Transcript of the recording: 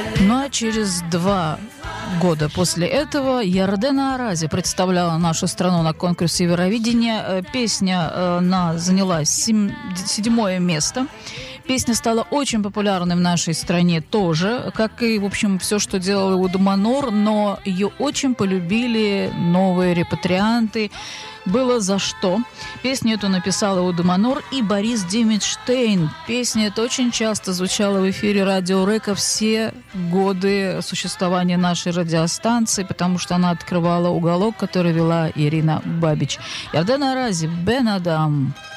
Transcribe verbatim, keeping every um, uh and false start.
Ну а через два года после этого Ярдена Арази представляла нашу страну на конкурсе Евровидения. Песня на, заняла сем, седьмое место. Песня стала очень популярной в нашей стране тоже, как и, в общем, все, что делал Удмурт, но ее очень полюбили новые репатрианты. Было за что. Песню эту написала Удмурт и Борис Диметштейн. Песня эта очень часто звучала в эфире Радио Река все годы существования нашей радиостанции, потому что она открывала уголок, который вела Ирина Бабич. Ярдена Арази, Бен Адам.